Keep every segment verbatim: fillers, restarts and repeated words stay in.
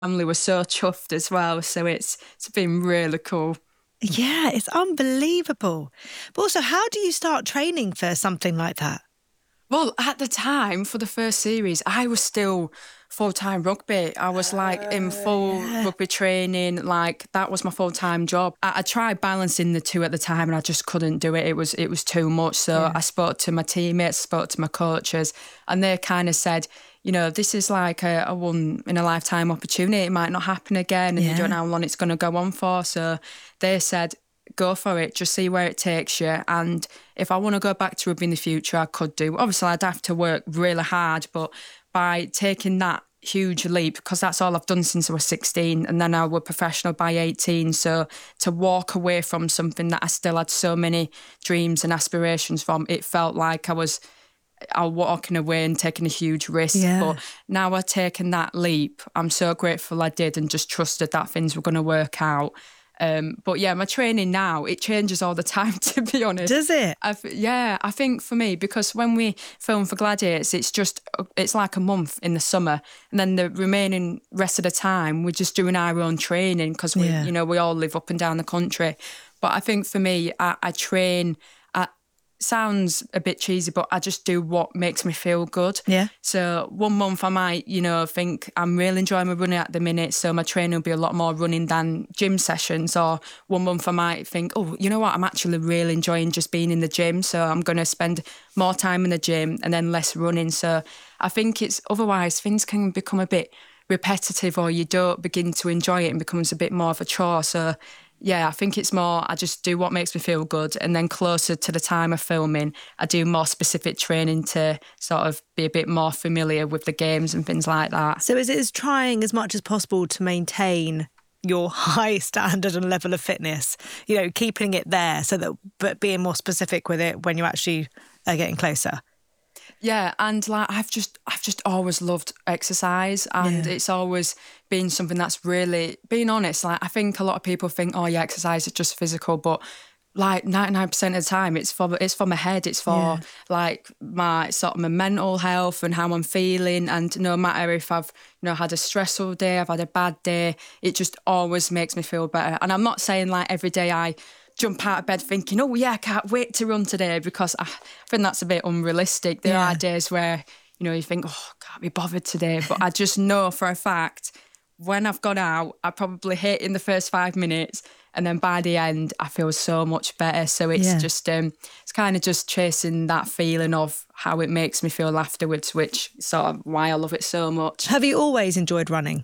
family were so chuffed as well. So it's it's been really cool. Yeah, it's unbelievable. But also, how do you start training for something like that? Well, at the time for the first series, I was still full-time rugby. I was like in full yeah. rugby training, like that was my full-time job. I, I tried balancing the two at the time and I just couldn't do it. It was it was too much. So Yeah. I spoke to my teammates, spoke to my coaches, and they kind of said, you know, this is like a, a one in a lifetime opportunity. It might not happen again, and Yeah. you don't know how long it's going to go on for. So they said, go for it, just see where it takes you. And if I want to go back to rugby in the future, I could do. Obviously, I'd have to work really hard, but by taking that huge leap, because that's all I've done since I was sixteen, and then I was professional by eighteen. So to walk away from something that I still had so many dreams and aspirations from, it felt like I was I was walking away and taking a huge risk. Yeah. But now I've taken that leap, I'm so grateful I did and just trusted that things were going to work out. Um, but yeah, my training now, it changes all the time, to be honest. Does it? I've, yeah, I think for me, because when we film for Gladiators, it's just, it's like a month in the summer. And then the remaining rest of the time, we're just doing our own training because we, Yeah. you know, we all live up and down the country. But I think for me, I, I train, I, sounds a bit cheesy, but I just do what makes me feel good. Yeah. So one month I might, you know, think I'm really enjoying my running at the minute, so my training will be a lot more running than gym sessions. Or one month I might think, oh, you know what, I'm actually really enjoying just being in the gym, so I'm going to spend more time in the gym and then less running. So I think it's, otherwise things can become a bit repetitive, or you don't begin to enjoy it and becomes a bit more of a chore. So yeah, I think it's more, I just do what makes me feel good, and then closer to the time of filming, I do more specific training to sort of be a bit more familiar with the games and things like that. So is it is trying as much as possible to maintain your high standard and level of fitness, you know, keeping it there, so that, but being more specific with it when you actually are getting closer? Yeah, and like I've just I've just always loved exercise, and Yeah. it's always been something that's really, being honest, like I think a lot of people think, oh yeah, exercise is just physical, but like ninety-nine percent of the time it's for it's for my head, it's for Yeah. like my sort of my mental health and how I'm feeling. And no matter if I've, you know, had a stressful day, I've had a bad day, it just always makes me feel better. And I'm not saying like every day I jump out of bed thinking, oh yeah, I can't wait to run today, because I, I think that's a bit unrealistic. There Yeah. are days where, you know, you think, oh, I can't be bothered today. But I just know for a fact, when I've gone out, I probably hit in the first five minutes, and then by the end, I feel so much better. So it's Yeah. just, um, it's kind of just chasing that feeling of how it makes me feel afterwards, which is sort of why I love it so much. Have you always enjoyed running?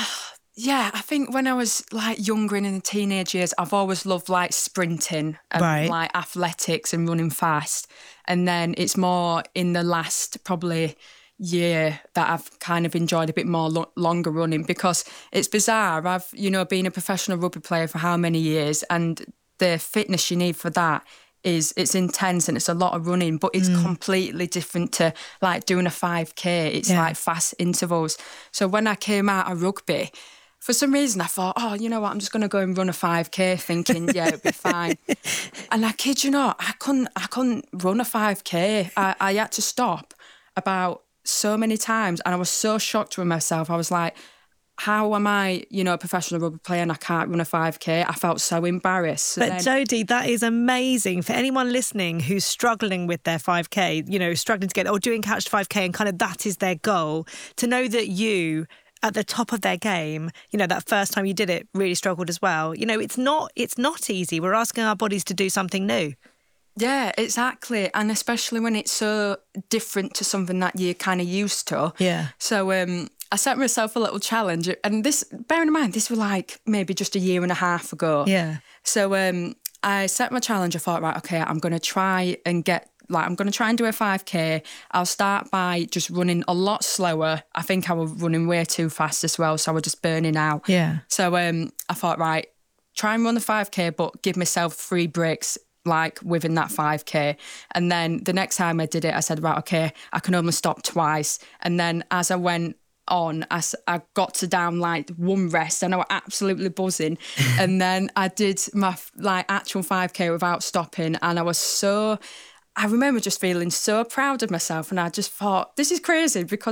Yeah, I think when I was like younger and in the teenage years, I've always loved like sprinting and Right. like athletics and running fast. And then it's more in the last probably year that I've kind of enjoyed a bit more lo- longer running, because it's bizarre. I've, you know, been a professional rugby player for how many years, and the fitness you need for that is, it's intense and it's a lot of running, but it's completely different to like doing a five K. It's Yeah. like fast intervals. So when I came out of rugby, for some reason I thought, oh, you know what, I'm just going to go and run a five K, thinking, yeah, it'll be fine. And I kid you not, I couldn't, I couldn't run a five K. I, I had to stop about so many times, and I was so shocked with myself. I was like, how am I, you know, a professional rugby player and I can't run a five K? I felt so embarrassed. So But then, Jodie, that is amazing for anyone listening who's struggling with their five K, you know, struggling to get, or doing Catch five K, and kind of that is their goal, to know that you, at the top of their game, you know, that first time you did it really struggled as well. You know, it's not, it's not easy. We're asking our bodies to do something new. yeah, exactly. And especially when it's so different to something that you're kind of used to. Yeah. So um, I set myself a little challenge. And this, bearing in mind, this was like maybe just a year and a half ago. Yeah. So um, I set my challenge. I thought, right, okay, I'm going to try and get, like, I'm going to try and do a five K. I'll start by just running a lot slower. I think I was running way too fast as well, so I was just burning out. Yeah. So um, I thought, right, try and run the five K, but give myself three breaks, like within that five K. And then the next time I did it, I said, right, okay, I can only stop twice. And then as I went on, I, s- I got to down like one rest and I was absolutely buzzing. And then I did my like actual five K without stopping, and I was so, I remember just feeling so proud of myself, and I just thought, this is crazy, because I've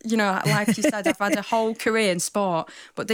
you know, like you said, I've had a whole career in sport, but